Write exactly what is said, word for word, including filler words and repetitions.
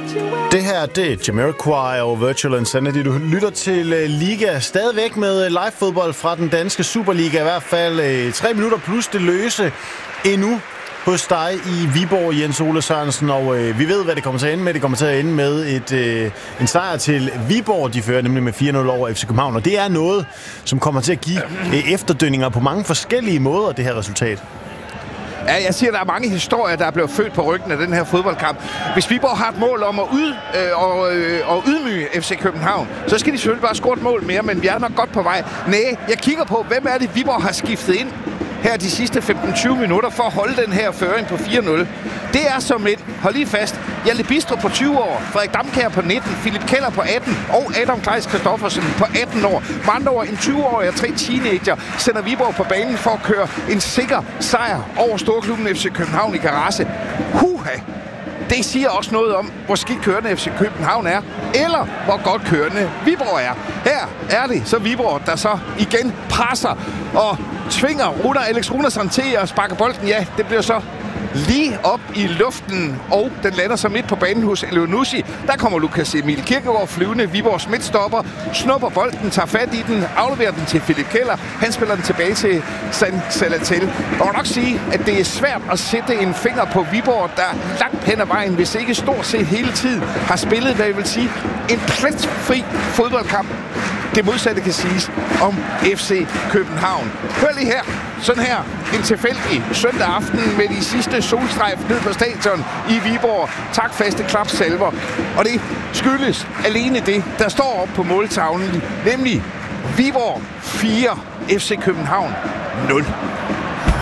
Det her, det er Jamiroquai og Virtual Insanity. Du lytter til uh, Liga, stadigvæk med live fodbold fra den danske Superliga. I hvert fald uh, tre minutter plus det løse endnu hos dig i Viborg, Jens Ole Sørensen. Og uh, vi ved, hvad det kommer til at ende med. Det kommer til at ende med et, uh, en sejr til Viborg. De fører nemlig med fire nul over F C København. Og det er noget, som kommer til at give uh, efterdønninger på mange forskellige måder, det her resultat. Ja, jeg siger, der er mange historier, der er blevet født på ryggen af den her fodboldkamp. Hvis Viborg har et mål om at, ud, øh, og, øh, og ydmyge F C København, så skal de selvfølgelig bare score et mål mere, men vi er nok godt på vej. Næh, jeg kigger på, hvem er det, Viborg har skiftet ind her de sidste femten til tyve minutter for at holde den her føring på fire nul. Det er som et, hold lige fast, Hjalte Bistro på tyve år, Frederik Damkjær på nitten, Philip Keller på atten og Adam Kleis Christoffersen på atten år. Med andre år, en tyve-årig og tre teenager sender Viborg på banen for at køre en sikker sejr over storklubben F C København i garage. Huha! Det siger også noget om, hvor skidt kørende F C København er, eller hvor godt kørende Viborg er. Her er det så Viborg, der så igen presser og tvinger Runar Alex Runarsson til at sparke bolden. Ja, det bliver så lige op i luften, og den lander så midt på banen hos Elionussi. Der kommer Lukas Emil Kirkegaard flyvende. Viborgs midtstopper snupper bolden, tager fat i den, afleverer den til Philip Keller. Han spiller den tilbage til San Salatel. Jeg må nok sige, at det er svært at sætte en finger på Viborg, der langt hen ad vejen, hvis ikke stort set hele tiden har spillet, hvad jeg vil sige, en pletfri fodboldkamp. Det modsatte kan siges om F C København. Hør lige her. Sådan her en tilfældig søndag aften med de sidste solstrejf ned på stadion i Viborg. Tak faste klapsalver. Og det skyldes alene det, der står op på måltavlen, nemlig Viborg fire, F C København nul.